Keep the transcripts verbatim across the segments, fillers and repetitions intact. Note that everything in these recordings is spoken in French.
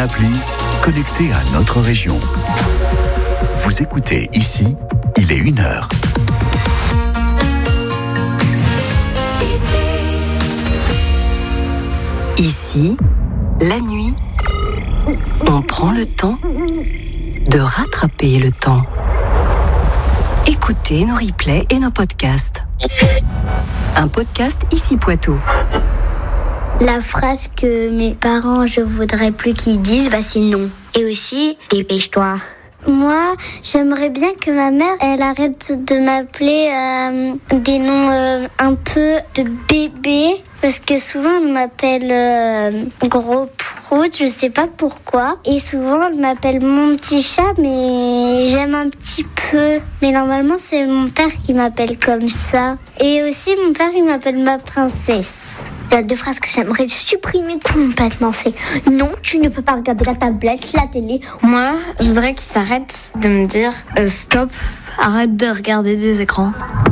appli connectée à notre région. Vous écoutez ici, il est une heure. Ici, la nuit, on prend le temps de rattraper le temps. Écoutez nos replays et nos podcasts. Un podcast Ici Poitou. La phrase que mes parents, je voudrais plus qu'ils disent, bah c'est non. Et aussi, dépêche-toi. Moi, j'aimerais bien que ma mère, elle arrête de m'appeler euh, des noms euh, un peu de bébé. Parce que souvent, elle m'appelle euh, gros prout, je sais pas pourquoi. Et souvent, elle m'appelle mon petit chat, mais j'aime un petit peu. Mais normalement, c'est mon père qui m'appelle comme ça. Et aussi, mon père, il m'appelle ma princesse. Il y a deux phrases que j'aimerais supprimer complètement. C'est non, tu ne peux pas regarder la tablette, la télé. Moi, je voudrais qu'il s'arrête de me dire euh, stop, arrête de regarder des écrans.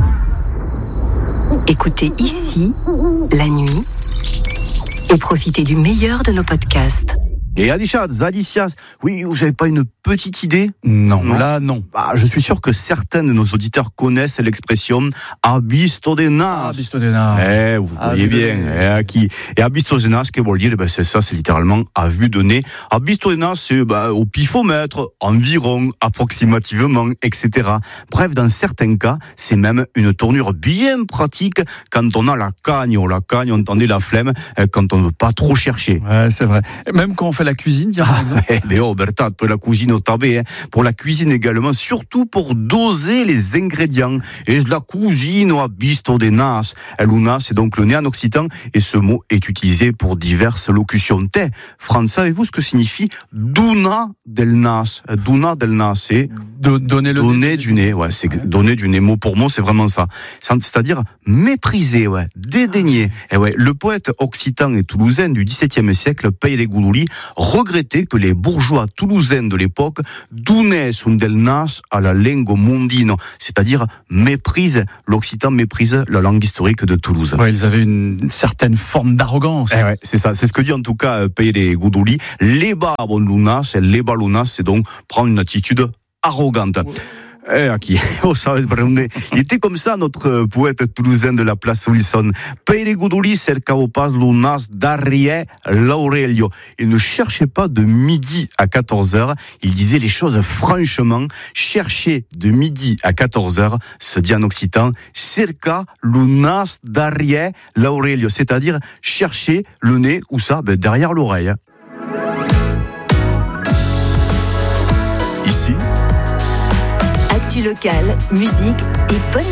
Écoutez ici, la nuit, et profitez du meilleur de nos podcasts. Et Alisha, Zadicias, oui, vous n'avez pas une petite idée ? Non, non, là non. Bah, je suis sûr que certains de nos auditeurs connaissent l'expression abisto de nas. Abisto de nas. Eh, vous voyez bien. Eh, qui Et abisto de nas, qu'est-ce que veut dire ? Ben, c'est ça, c'est littéralement à vue de nez. Abisto de nas, c'est bah, au pifomètre, environ, approximativement, et cetera. Bref, dans certains cas, c'est même une tournure bien pratique quand on a la cagne. La cagne, on entendait la flemme quand on ne veut pas trop chercher. Ouais, c'est vrai. Même quand on fait la cuisine, tiens, par exemple. Ah, mais oh, Bertha, pour la cuisine au tabé, hein. Pour la cuisine également, surtout pour doser les ingrédients. Et la cuisine au abisto de nas. Luna, c'est donc le nez en occitan, et ce mot est utilisé pour diverses locutions. Te, France, savez-vous ce que signifie duna del nas? Duna del nas, c'est de, donner le donner nez. du nez. Ouais, c'est ouais. Donner du nez. Mot pour mot, c'est vraiment ça. C'est-à-dire mépriser, ouais, dédaigner. Et ouais, le poète occitan et toulousain du dix-septième siècle, Pere Guduli, regrettait que les bourgeois toulousains de l'époque donnaient un del nas à la lingua mondino, c'est-à-dire méprise, l'occitan méprise la langue historique de Toulouse. Ouais, ils avaient une certaine forme d'arrogance. Eh ouais, c'est ça, c'est ce que dit en tout cas Pere Guduli. Leba bon lunas, leba lunas, c'est donc prendre une attitude arrogante. Ouais. Eh, qui oh, ça, il était comme ça, notre poète toulousain de la place Wilson. Pere Guduli cercavo pas lunas darie l'Aurelio. Il ne cherchait pas de midi à quatorze heures. Il disait les choses franchement. Chercher de midi à quatorze heures, se dit en occitan, cerca lunas darie l'Aurelio. C'est-à-dire chercher le nez, où ça? Ben, derrière l'oreille. Ici, Actu locale, musique et bonne